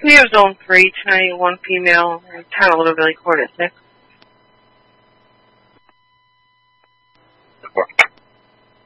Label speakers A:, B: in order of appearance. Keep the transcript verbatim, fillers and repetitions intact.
A: We have zone three tonight, one female, town of Little Billy Court at six.